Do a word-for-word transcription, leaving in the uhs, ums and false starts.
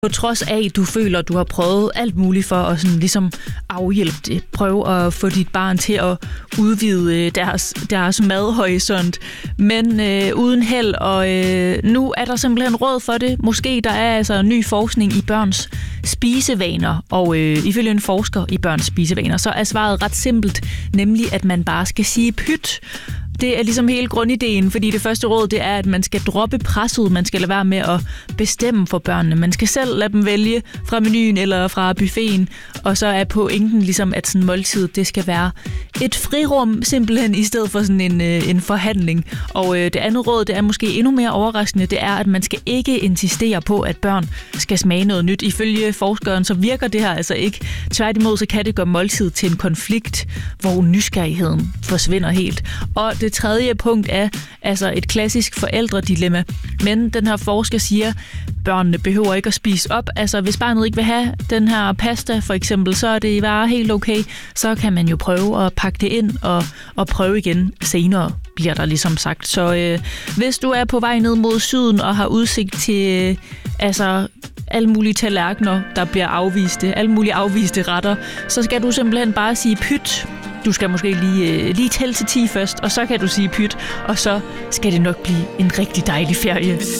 På trods af, at du føler, at du har prøvet alt muligt for at sådan ligesom afhjælpe det. Prøve at få dit barn til at udvide deres, deres madhorisont, men øh, uden held. Og øh, nu er der simpelthen råd for det. Måske der er altså ny forskning i børns spisevaner, og øh, ifølge en forsker i børns spisevaner, så er svaret ret simpelt, nemlig at man bare skal sige pyt. Det er ligesom hele grundideen, fordi det første råd, det er, at man skal droppe presset. Man skal lade være med at bestemme for børnene. Man skal selv lade dem vælge fra menuen eller fra buffeten, og så er pointen ligesom, at sådan måltid, det skal være et frirum, simpelthen, i stedet for sådan en, en forhandling. Og øh, det andet råd, det er måske endnu mere overraskende, det er, at man skal ikke insistere på, at børn skal smage noget nyt. Ifølge forskeren, så virker det her altså ikke. Tværtimod, så kan det gøre måltid til en konflikt, hvor nysgerrigheden forsvinder helt. Og det tredje punkt er altså et klassisk forældredilemma. Men den her forsker siger, børnene behøver ikke at spise op. Altså hvis barnet ikke vil have den her pasta for eksempel, så er det bare helt okay. Så kan man jo prøve at pakke det ind og, og prøve igen senere, bliver der ligesom sagt. Så øh, hvis du er på vej ned mod syden og har udsigt til øh, altså alle mulige tallerkener, der bliver afviste, alle mulige afviste retter, så skal du simpelthen bare sige pyt. Du skal måske lige, lige tælle til ti først, og så kan du sige pyt, og så skal det nok blive en rigtig dejlig ferie.